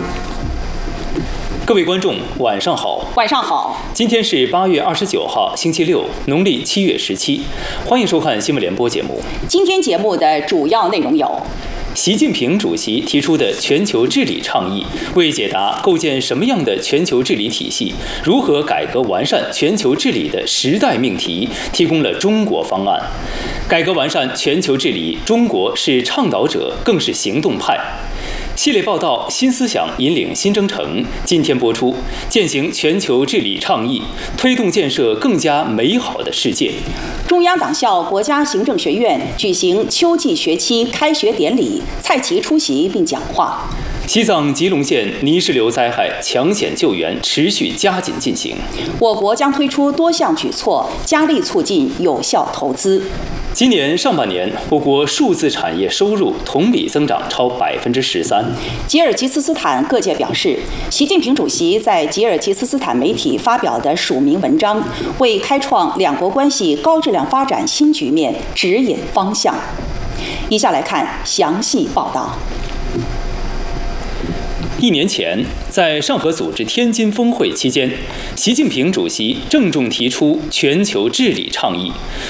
各位观众，晚上好。 晚上好。 今天是8月29号，星期六，农历7月17。欢迎收看新闻联播节目。 今天节目的主要内容有： 习近平主席提出的全球治理倡议，为解答构建什么样的全球治理体系、如何改革完善全球治理的时代命题，提供了中国方案。改革完善全球治理，中国是倡导者，更是行动派。系列报道《新思想引领新征程》今天播出，践行全球治理倡议，推动建设更加美好的世界。 中央党校国家行政学院举行秋季学期开学典礼，蔡奇出席并讲话。 西藏吉隆县泥石流灾害抢险救援持续加紧进行。 我国将推出多项举措，加力促进有效投资。 今年上半年，我国数字产业收入同比增长超13%。 吉尔吉斯斯坦各界表示，习近平主席在吉尔吉斯斯坦媒体发表的署名文章，为开创两国关系高质量发展新局面指引方向。以下来看详细报道。 1年前，在上合组织天津峰会期间，习近平主席郑重提出全球治理倡议，